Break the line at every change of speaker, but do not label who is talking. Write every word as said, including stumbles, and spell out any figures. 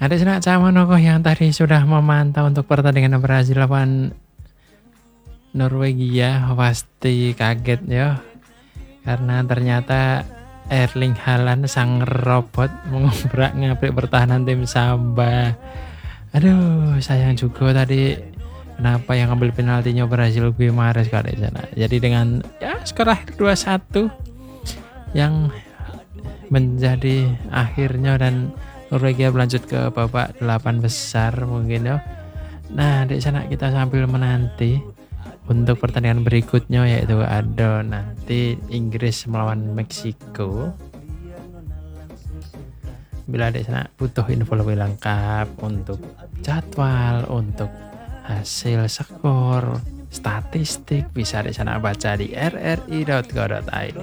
Ada Senak Camonoko yang tadi sudah memantau untuk pertandingan Brasil lawan Norwegia, pasti kaget ya. Karena ternyata Erling Haaland sang robot mengobrak-ngabrik pertahanan tim Samba. Aduh, sayang juga tadi kenapa yang ambil penaltinya Brasil Guimares kali sana. Jadi dengan ya skor akhir dua satu yang menjadi akhirnya dan Norwegia berlanjut ke babak delapan besar mungkin ya. Nah, di sana kita sambil menanti untuk pertandingan berikutnya yaitu ada nanti Inggris melawan Meksiko. Bila di sana butuh info lebih lengkap untuk jadwal, untuk hasil skor, statistik bisa di sana baca di r r i dot co dot i d.